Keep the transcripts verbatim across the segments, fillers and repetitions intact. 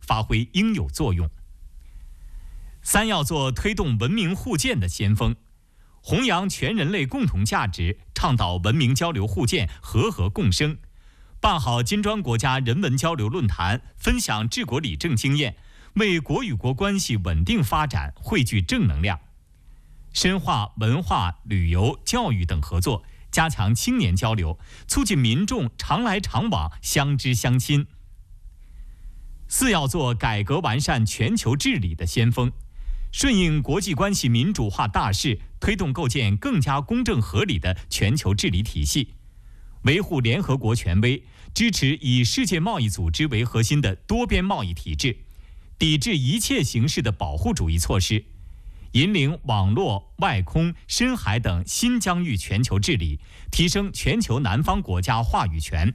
发挥应有作用。三要做推动文明互鉴的先锋，弘扬全人类共同价值，倡导文明交流互鉴、和合共生，办好金砖国家人文交流论坛，分享治国理政经验，为国与国关系稳定发展汇聚正能量。深化文化、旅游、教育等合作，加强青年交流，促进民众常来常往、相知相亲。四要做改革完善全球治理的先锋，顺应国际关系民主化大势，推动构建更加公正合理的全球治理体系，维护联合国权威，支持以世界贸易组织为核心的多边贸易体制，抵制一切形式的保护主义措施，引领网络、外空、深海等新疆域全球治理，提升全球南方国家话语权。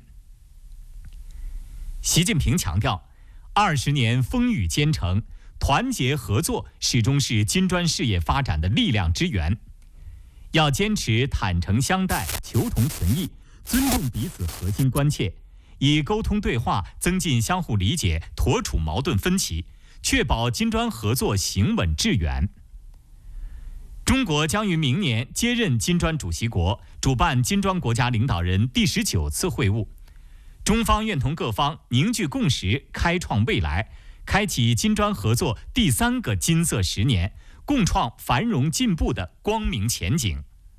习近平强调，二十年风雨兼程，团结合作始终是金砖事业发展的力量之源。要坚持坦诚相待、求同存异，尊重彼此核心关切，以沟通对话增进相互理解，妥处矛盾分歧，确保金砖合作行稳致远。中国将于明年接任金砖主席国，主办金砖国家领导人第十九次会晤。中方愿同各方凝聚共识，开创未来，开启金砖合作第三个金色十年，共创繁荣进步的光明前景。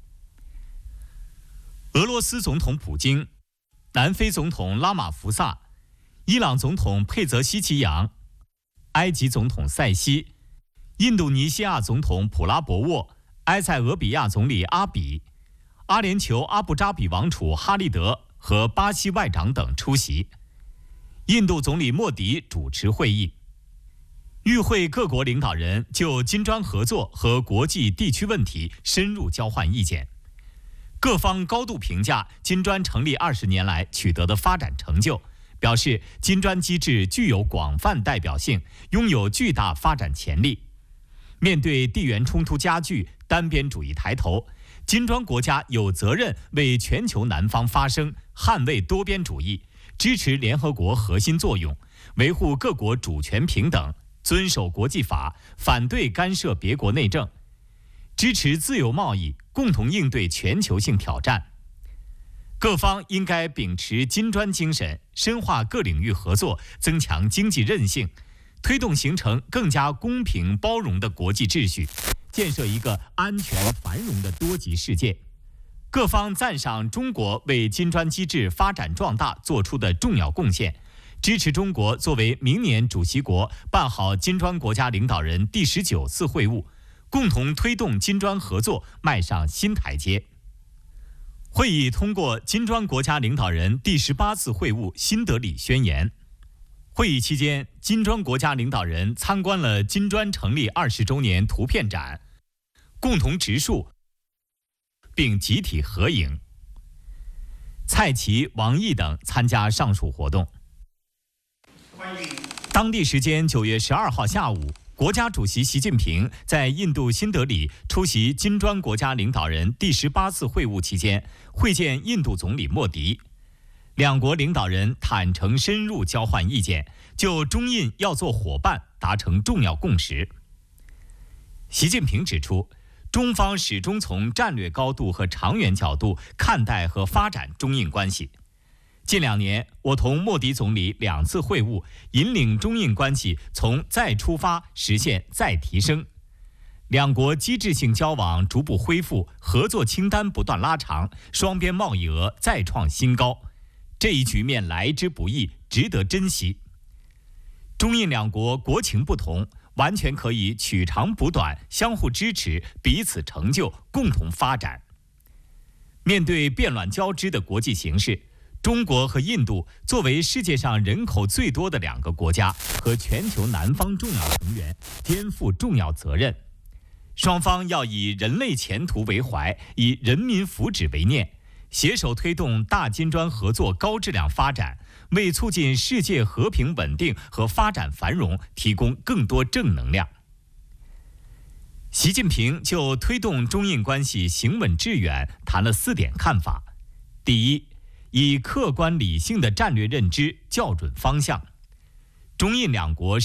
俄罗斯总统普京、南非总统拉马福萨、伊朗总统佩泽希奇扬、埃及总统塞西、印度尼西亚总统普拉博沃、埃塞俄比亚总理阿比、阿联酋阿布扎比王储哈利德和巴西外长等出席。印度总理莫迪主持会议。与会各国领导人就金砖合作和国际地区问题深入交换意见。各方高度评价金砖成立二十年来取得的发展成就，表示金砖机制具有广泛代表性，拥有巨大发展潜力。面对地缘冲突加剧、单边主义抬头，金砖国家有责任为全球南方发声，捍卫多边主义，支持联合国核心作用，维护各国主权平等，遵守国际法，反对干涉别国内政，支持自由贸易，共同应对全球性挑战。各方应该秉持金砖精神，深化各领域合作，增强经济韧性，推动形成更加公平包容的国际秩序，建设一个安全繁荣的多极世界。各方赞赏中国为金砖机制发展壮大做出的重要贡献，支持中国作为明年主席国办好金砖国家领导人第十九次会晤，共同推动金砖合作迈上新台阶。会议通过金砖国家领导人第十八次会晤新德里宣言。会议期间，金砖国家领导人参观了金砖成立二十周年图片展，共同植树并集体合影。蔡奇、王毅等参加上述活动。当地时间九月十二号下午，国家主席习近平在印度新德里出席金砖国家领导人第十八次会晤期间，会见印度总理莫迪。两国领导人坦诚深入交换意见，就中印要做伙伴达成重要共识。习近平指出，中方始终从战略高度和长远角度看待和发展中印关系。近两年，我同莫迪总理两次会晤，引领中印关系从再出发实现再提升。两国机制性交往逐步恢复，合作清单不断拉长，双边贸易额再创新高。这一局面来之不易，值得珍惜。中印两国国情不同，完全可以取长补短，相互支持，彼此成就，共同发展。面对变乱交织的国际形势，中国和印度作为世界上人口最多的两个国家和全球南方重要成员，肩负重要责任。双方要以人类前途为怀，以人民福祉为念，携手推动大金砖合作高质量发展，为促进世界和平稳定和发展繁荣提供更多正能量。习近平就推动中印关系行稳致远谈了四点看法。第一，以客观理性的战略认知校准方向。中印两国